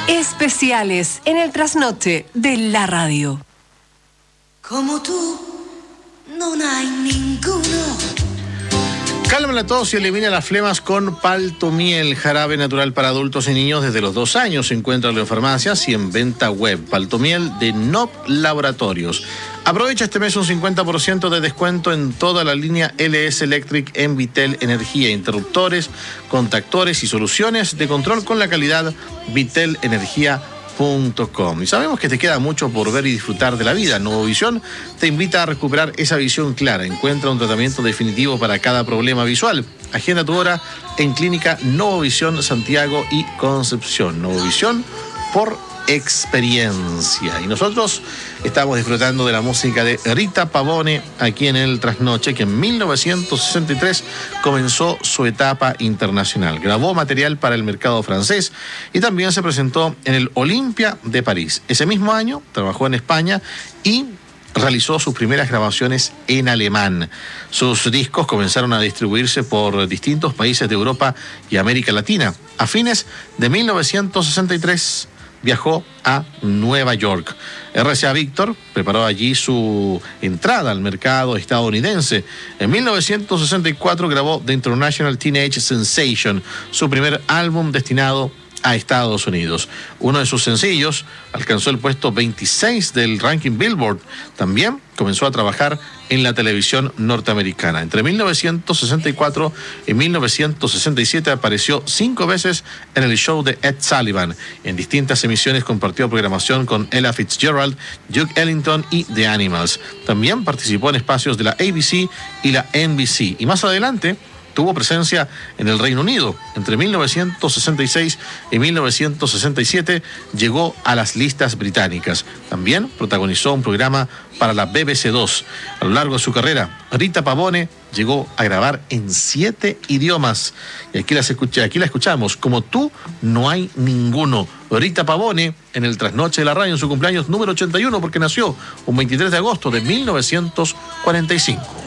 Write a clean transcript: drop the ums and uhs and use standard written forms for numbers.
Especiales en el trasnoche de la radio. Como tú, no hay ninguno. Calma la tos y elimina las flemas con Paltomiel, jarabe natural para adultos y niños desde los 2 años. Se encuentra en farmacias y en venta web. Paltomiel de NOP Laboratorios. Aprovecha este mes un 50% de descuento en toda la línea LS Electric en Vitel Energía, interruptores, contactores y soluciones de control con la calidad vitelenergia.com. Y sabemos que te queda mucho por ver y disfrutar de la vida. Nuevovisión te invita a recuperar esa visión clara. Encuentra un tratamiento definitivo para cada problema visual. Agenda tu hora en Clínica Nuevovisión Santiago y Concepción. Nuevovisión por experiencia. Y nosotros estamos disfrutando de la música de Rita Pavone aquí en el Trasnoche, que en 1963 comenzó su etapa internacional. Grabó material para el mercado francés y también se presentó en el Olympia de París. Ese mismo año trabajó en España y realizó sus primeras grabaciones en alemán. Sus discos comenzaron a distribuirse por distintos países de Europa y América Latina. A fines de 1963 viajó a Nueva York. RCA Victor preparó allí su entrada al mercado estadounidense. En 1964 grabó The International Teenage Sensation, su primer álbum destinado a Estados Unidos. Uno de sus sencillos alcanzó el puesto 26 del ranking Billboard. También comenzó a trabajar en la televisión norteamericana. Entre 1964 y 1967 apareció 5 veces en el show de Ed Sullivan. En distintas emisiones compartió programación con Ella Fitzgerald, Duke Ellington y The Animals. También participó en espacios de la ABC y la NBC. Y más adelante tuvo presencia en el Reino Unido. Entre 1966 y 1967 llegó a las listas británicas. También protagonizó un programa para la BBC 2. A lo largo de su carrera, Rita Pavone llegó a grabar en 7 idiomas. Y aquí la escuchamos. Como tú, no hay ninguno. Rita Pavone en el Trasnoche de la Radio en su cumpleaños número 81, porque nació un 23 de agosto de 1945.